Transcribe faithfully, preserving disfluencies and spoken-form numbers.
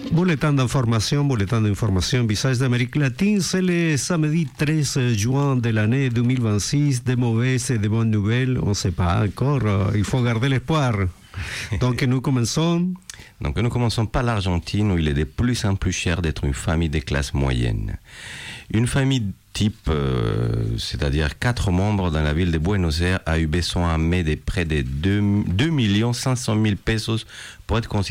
Bulletin d'information, bulletin d'information, visage d'Amérique latine, c'est le samedi treize juin de l'année deux mille vingt-six, des mauvaises et des bonnes nouvelles, on ne sait pas encore, il faut garder l'espoir. Donc nous commençons. Donc nous commençons par l'Argentine où il est de plus en plus cher d'être une famille de classe moyenne. Une famille type, euh, c'est-à-dire quatre membres dans la ville de Buenos Aires, a eu besoin en mai de près de deux millions cinq cent mille pesos pour être considéré